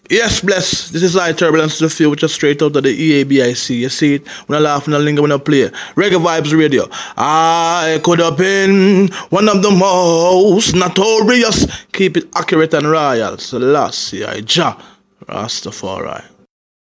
Yes, bless. This is High Turbulence to the Future, straight out of the EABIC. You see it? When I laugh, when I linger, when I play. Reggae Vibes Radio. I could have been one of the most notorious. Keep it accurate and royal. Selassie, Jah, Rastafari.